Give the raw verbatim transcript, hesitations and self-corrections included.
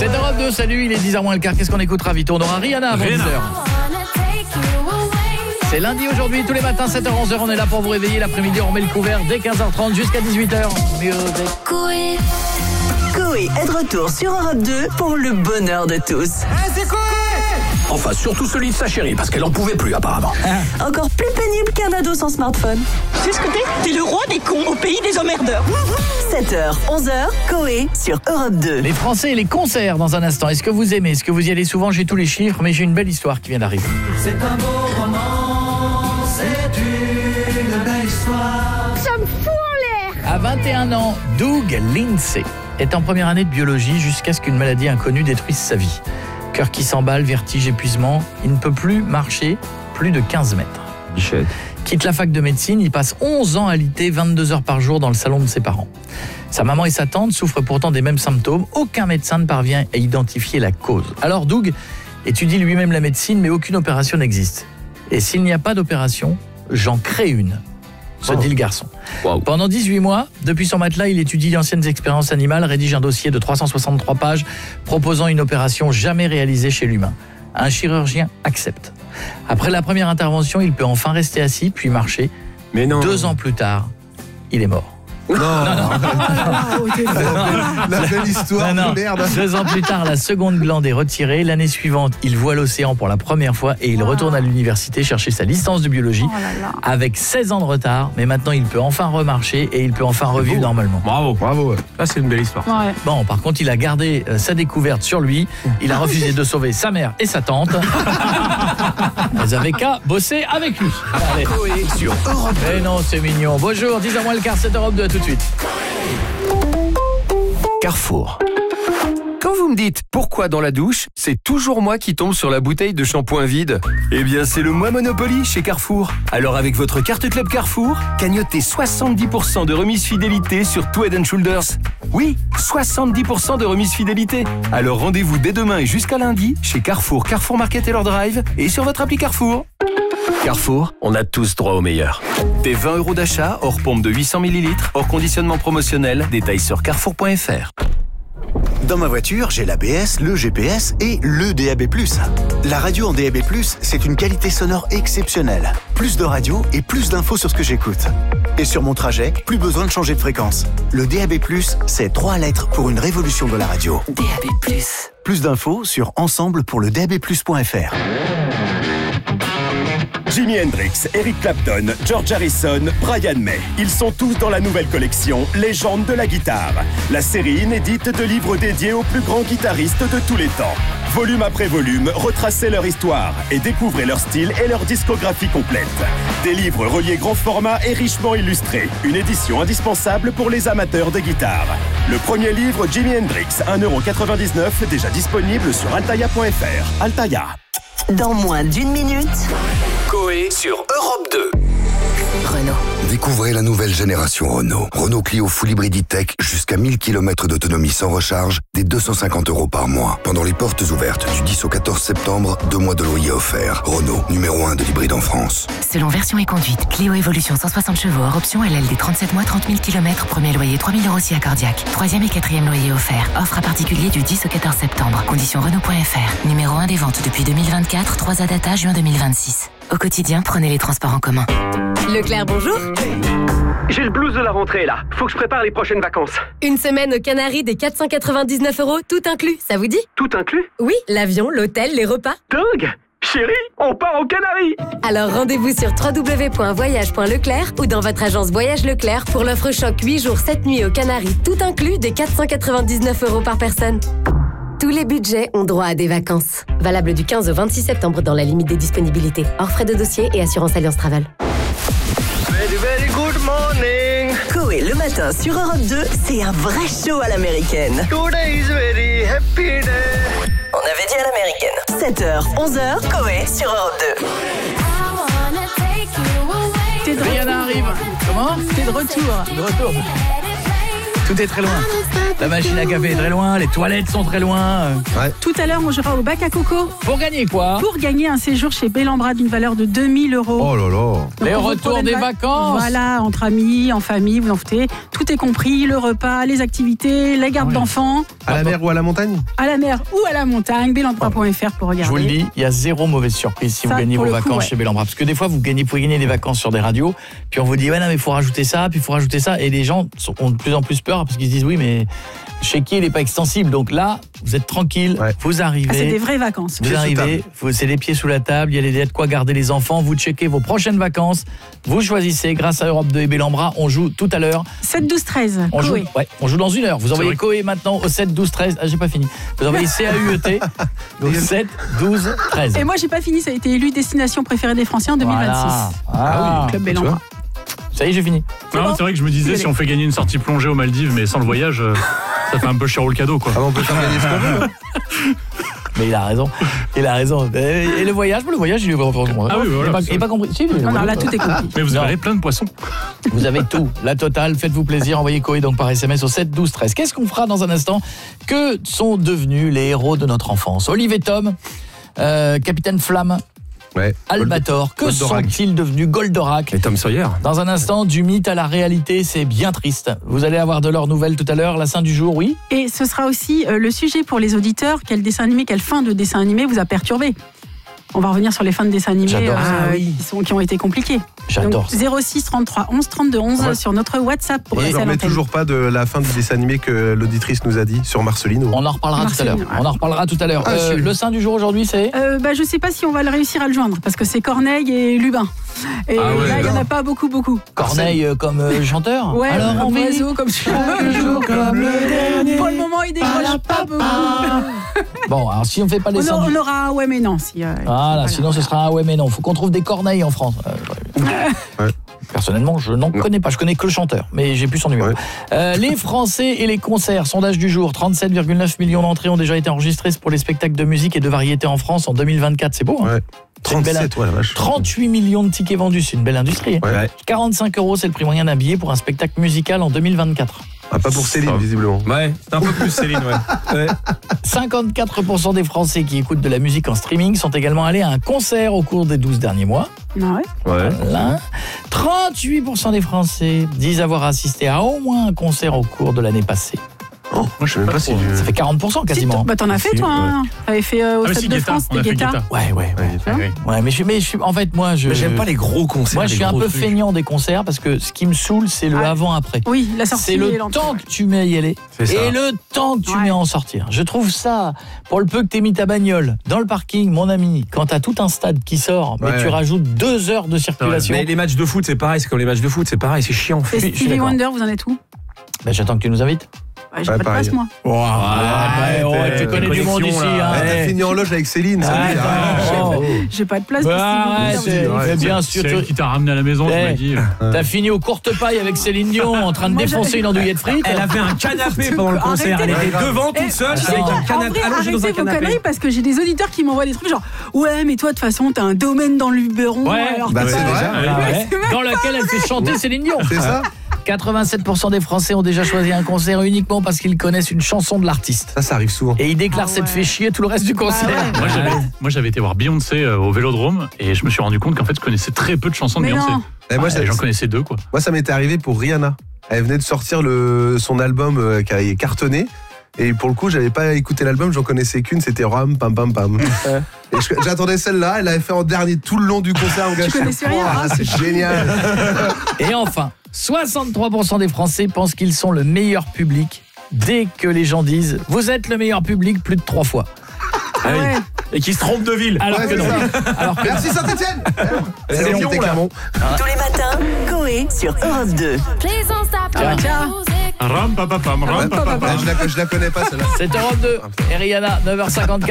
C'est Europe deux, salut, il est dix heures moins le quart. Qu'est-ce qu'on écoutera vite? On aura Rihanna avant dix heures. C'est lundi aujourd'hui, tous les matins, sept heures onze heures, on est là pour vous réveiller. L'après-midi, on remet le couvert dès quinze heures trente jusqu'à dix-huit heures. Coé Coé est de retour sur Europe deux pour le bonheur de tous. Hey, c'est Coé! Enfin, surtout celui de sa chérie, parce qu'elle en pouvait plus apparemment. Ah. Encore plus pénible qu'un ado sans smartphone. Tu sais ce que t'es? T'es le roi des cons au pays des emmerdeurs. sept heures, onze heures, Coé sur Europe deux. Les Français et les concerts dans un instant. Est-ce que vous aimez? Est-ce que vous y allez souvent? J'ai tous les chiffres, mais j'ai une belle histoire qui vient d'arriver. C'est un beau roman, c'est une belle histoire. Ça me fout en l'air. À vingt et un ans, Doug Lindsay est en première année de biologie jusqu'à ce qu'une maladie inconnue détruise sa vie. Cœur qui s'emballe, vertige, épuisement, il ne peut plus marcher plus de quinze mètres. Bichette. Quitte la fac de médecine, il passe onze ans à alité, vingt-deux heures par jour dans le salon de ses parents. Sa maman et sa tante souffrent pourtant des mêmes symptômes. Aucun médecin ne parvient à identifier la cause. Alors Doug étudie lui-même la médecine, mais aucune opération n'existe. Et s'il n'y a pas d'opération, j'en crée une, se dit le garçon. Wow. Pendant dix-huit mois, depuis son matelas, il étudie d'anciennes expériences animales, rédige un dossier de trois cent soixante-trois pages proposant une opération jamais réalisée chez l'humain. Un chirurgien accepte. Après la première intervention, il peut enfin rester assis, puis marcher. Mais non. Deux ans plus tard, il est mort. Non, non, non. La, la belle histoire Non, non. de merde. Deux ans plus tard, la seconde glande est retirée. L'année suivante, il voit l'océan pour la première fois et il retourne à l'université chercher sa licence de biologie Oh là là. avec seize ans de retard. Mais maintenant, il peut enfin remarcher et il peut enfin revivre normalement. Bravo. Bravo. Ouais. Là, c'est une belle histoire. Ouais. Bon, par contre, il a gardé euh, sa découverte sur lui. Il a refusé de sauver sa mère et sa tante. Ils avaient qu'à bosser avec lui. Allez. Coé sur Europe Eh non, c'est mignon. Bonjour, dix heures moins le quart, c'est Europe deux, à tout de suite. Carrefour. Quand vous me dites pourquoi dans la douche, c'est toujours moi qui tombe sur la bouteille de shampoing vide. Eh bien, c'est le mois Monopoly chez Carrefour. Alors avec votre carte Club Carrefour, cagnotez soixante-dix pour cent de remise fidélité sur tout Head and Shoulders. Oui, soixante-dix pour cent de remise fidélité. Alors rendez-vous dès demain et jusqu'à lundi chez Carrefour, Carrefour Market et leur drive et sur votre appli Carrefour. Carrefour, on a tous droit au meilleur. Des vingt euros d'achat, hors pompe de huit cents millilitres, hors conditionnement promotionnel, détails sur carrefour point f r. Dans ma voiture, j'ai l'A B S, le G P S et le D A B plus. La radio en D A B plus, c'est une qualité sonore exceptionnelle. Plus de radio et plus d'infos sur ce que j'écoute. Et sur mon trajet, plus besoin de changer de fréquence. Le D A B plus, c'est trois lettres pour une révolution de la radio. D A B plus. Plus d'infos sur ensemble pour le D A B plus point f r. Jimi Hendrix, Eric Clapton, George Harrison, Brian May. Ils sont tous dans la nouvelle collection Légendes de la guitare. La série inédite de livres dédiés aux plus grands guitaristes de tous les temps. Volume après volume, retracez leur histoire et découvrez leur style et leur discographie complète. Des livres reliés grand format et richement illustrés. Une édition indispensable pour les amateurs de guitare. Le premier livre, Jimi Hendrix, un euro quatre-vingt-dix-neuf, déjà disponible sur altaya point f r. Altaya. Dans moins d'une minute, Coé sur Europe deux. Renault. Découvrez la nouvelle génération Renault. Renault Clio Full Hybrid E-Tech, jusqu'à mille kilomètres d'autonomie sans recharge, dès deux cent cinquante euros par mois. Pendant les portes ouvertes du dix au quatorze septembre, deux mois de loyer offerts. Renault, numéro un de l'hybride en France. Selon version et conduite, Clio Evolution cent soixante chevaux hors option L L D trente-sept mois, trente mille kilomètres, premier loyer trois mille euros si accordiaque. Troisième et quatrième loyer offert. Offre à particulier du dix au quatorze septembre. Conditions Renault point f r. Numéro un des ventes depuis deux mille vingt-quatre, trois à data juin deux mille vingt-six. Au quotidien, prenez les transports en commun. Leclerc, bonjour. J'ai le blues de la rentrée là. Faut que je prépare les prochaines vacances. Une semaine aux Canaries des quatre cent quatre-vingt-dix-neuf euros, tout inclus, ça vous dit? Tout inclus? Oui, l'avion, l'hôtel, les repas. Dingue! Chérie, on part aux Canaries! Alors rendez-vous sur w w w point voyage point leclerc ou dans votre agence Voyage Leclerc pour l'offre choc huit jours sept nuits aux Canaries, tout inclus des quatre cent quatre-vingt-dix-neuf euros par personne. Tous les budgets ont droit à des vacances. Valable du quinze au vingt-six septembre dans la limite des disponibilités. Hors frais de dossier et assurance Alliance Travel. Very, very good morning. Coé le matin sur Europe deux, c'est un vrai show à l'américaine. Today is very happy day. On avait dit à l'américaine. sept heures, onze heures, Coé sur Europe deux. Rihanna arrive. Comment? T'es de retour. De retour. Tout est très loin. La machine à café est très loin, les toilettes sont très loin. Ouais. Tout à l'heure, on jouera au bac à coco. Pour gagner quoi? Pour gagner un séjour chez Bellambra d'une valeur de deux mille euros. Oh là là. Donc, les pour retours des va- vacances. Voilà, entre amis, en famille, vous en foutez. Tout est compris, le repas, les activités, les gardes Ouais. d'enfants. À la mer ou à la montagne? À la mer ou à la montagne, bellambra point f r pour regarder. Je vous le dis, il y a zéro mauvaise surprise si Ça, vous gagnez pour vos le coup, vacances ouais. chez Bellambra. Parce que des fois, vous gagnez, vous pouvez gagner des vacances sur des radios, puis on vous dit, ouais, non, mais il faut rajouter ça, puis il faut rajouter ça. Et les gens sont- ont de plus en plus peur parce qu'ils se disent, oui, mais chez qui il n'est pas extensible. Donc là, vous êtes tranquille, Ouais. vous arrivez. Ah, c'est des vraies vacances. Vous Pieds sous arrivez, vous, c'est les pieds sous la table, il y a les de quoi garder les enfants, vous checkez vos prochaines vacances, vous choisissez grâce à Europe deux et Bellambra, on joue tout à l'heure. sept, douze, treize. On joue, Chloé. ouais, on joue dans une heure. Vous envoyez vrai. Coé maintenant au sept douze treize. Ah, j'ai pas fini. Vous envoyez C A U E T au sept douze treize. Et moi, j'ai pas fini, ça a été élu destination préférée des Français en deux mille vingt-six. Voilà. Ah oui, Club tu Bellambra. vois. ça y est, j'ai fini. Non, bon. c'est vrai que je me disais, si on fait gagner une sortie plongée aux Maldives, mais sans le voyage, euh, ça fait un peu cher le cadeau, quoi. Ah, on peut faire gagner ce qu'on veut. hein. Mais il a raison. Il a raison. Et et le voyage, le voyage, il est pas compris. Ah oui, voilà, il est pas, c'est il est pas compris. Si, lui, Non, non, voilà. là, tout est compris. Mais vous Non. avez plein de poissons. Vous avez tout, la totale, faites-vous plaisir, envoyez Coé donc par S M S au sept douze treize. Qu'est-ce qu'on fera dans un instant? Que sont devenus les héros de notre enfance? Olive et Tom, euh, Capitaine Flamme, Ouais. Albator, que Goldorak. sont-ils devenus? Goldorak. Et Tom Sawyer. Dans un instant, du mythe à la réalité, c'est bien triste. Vous allez avoir de leurs nouvelles tout à l'heure, la Saint du jour, oui? Et ce sera aussi euh, le sujet pour les auditeurs. Quel dessin animé, quelle fin de dessin animé vous a perturbé? On va revenir sur les fins de dessin animé J'adore ça. euh, Ah oui. qui, sont, qui ont été compliquées. J'adore Donc, ça. zéro six trente-trois onze trente-deux onze Ouais. sur notre WhatsApp pour Et passer je à ne remets l'antenne. toujours pas de la fin du dessin animé que l'auditrice nous a dit sur Marceline. On en reparlera tout à l'heure. Marceline, ouais. On en reparlera tout à l'heure. Ah, Euh, je suis- le Saint du jour aujourd'hui, c'est? Euh, bah, je sais pas si on va le réussir à le joindre parce que c'est Corneille et Lubin. Et Ah ouais, là, il y en a non. pas beaucoup, beaucoup. Corneille euh, comme euh, chanteur? Ouais, Alors, on comme vit oiseau, comme tu chaque veux. jour comme le dernier. Pour le moment, il décroche pas beaucoup. Bon, alors si on fait pas les On, Saints a- du on aura un ouais, mais non. Si, euh, Voilà, voilà. sinon ce sera un ouais mais non. Faut qu'on trouve des corneilles en France. Euh, Ouais. Personnellement, je n'en connais pas. Je connais que le chanteur, mais j'ai plus son numéro. Ouais. Euh, les Français et les concerts. Sondage du jour. trente-sept virgule neuf millions d'entrées ont déjà été enregistrées pour les spectacles de musique et de variété en France en deux mille vingt-quatre. C'est beau, hein? Ouais. C'est une belle- trente-sept, ouais, la vache. trente-huit millions de tickets vendus. C'est une belle industrie. hein. Ouais. quarante-cinq euros, c'est le prix moyen d'un billet pour un spectacle musical en deux mille vingt-quatre. Ah, pas pour Céline, visiblement. Ouais, c'est un peu plus Céline, ouais. ouais. cinquante-quatre pour cent des Français qui écoutent de la musique en streaming sont également allés à un concert au cours des douze derniers mois. Ouais. Ouais. Voilà. trente-huit pour cent des Français disent avoir assisté à au moins un concert au cours de l'année passée. Oh, moi, je sais même pas si. je- Ça fait quarante pour cent quasiment. Si, bah, t'en as fait, toi. Hein. T'avais fait euh, au Ah, mais Stade si, de Guetta, France, on des a fait Guetta. Guetta. Ouais, ouais, ouais. Ah oui. Ouais, mais je suis, mais je suis, en fait, moi, je. Mais j'aime pas les gros concerts. Moi, je les suis un gros peu trucs. feignant des concerts parce que ce qui me saoule, c'est le Ah. avant-après. Oui, la sortie C'est et le l'entrée. temps que tu mets à y aller C'est ça. et le temps que tu Ouais. mets à en sortir. Je trouve ça, pour le peu que t'aies mis ta bagnole dans le parking, mon ami, quand t'as tout un stade qui sort, mais Ouais. tu rajoutes deux heures de circulation. Mais les matchs de foot, c'est pareil, c'est comme les matchs de foot, c'est pareil, c'est chiant. Et je suis Stevie d'accord. Wonder, vous en êtes où? Ben, j'attends que tu nous invites. Ouais, J'ai Ouais, pas de pareil. place, moi. ouais, ouais, tu connais du monde ici. Hein. Ouais, t'as fini en loge avec Céline, ça Ah, veut dire. attends. Ah, J'ai pas de place. Bah, pour arrête, Stevie Wonder. mais ouais, bien C'est sûr. elle tu- qui t'a ramené à la maison, tu Eh, m'as dit. T'as fini au courte paille avec Céline Dion en train de Moi, défoncer j'ai- une andouillette frite. Elle avait un canapé pendant le concert. Elle Arrêtez. était devant Eh, toute seule, attends. avec un En canapé, vrai, allongée dans un arrêtez vos canapé. conneries parce que j'ai des auditeurs qui m'envoient des trucs genre ouais mais toi de toute façon t'as un domaine dans le Luberon. Ouais, alors bah, t'es c'est pas- vrai. Ah ouais, Ouais, c'est vrai. dans laquelle elle fait chanter Céline Dion. C'est ça? quatre-vingt-sept pour cent des Français ont déjà choisi un concert uniquement parce qu'ils connaissent une chanson de l'artiste. Ça, ça arrive souvent. Et ils déclarent Ah s'être ouais. fait chier tout le reste du concert. ouais. Moi j'avais, moi j'avais été voir Beyoncé euh, au Vélodrome et je me suis rendu compte qu'en fait je connaissais très peu de chansons de Mais Beyoncé. non. Et moi, Ouais, ça- j'en connaissais deux quoi. Moi, ça m'était arrivé pour Rihanna. Elle venait de sortir le, son album euh, qui a cartonné. Et pour le coup, j'avais pas écouté l'album, j'en connaissais qu'une, c'était Ram, pam, pam, pam. Et je- j'attendais celle-là, elle l'avait fait en dernier tout le long du concert. Mon gars, Tu je suis, connaissais rien, oh, hein, c'est génial. Et enfin, soixante-trois pour cent des Français pensent qu'ils sont le meilleur public dès que les gens disent « Vous êtes le meilleur public plus de trois fois Ah ouais. ». Et qui se trompe de ville. Alors Ouais, que c'est non. ça. Alors que Merci Saint-Etienne. C'est Lyon, là. Clermont. Tous les matins, Coé sur Europe deux. Tiens, Ram, pa, pa, pam, ram, pa, pa, pam. Je la, je la connais pas celle-là. c'est Europe deux et Rihanna, neuf heures cinquante-quatre.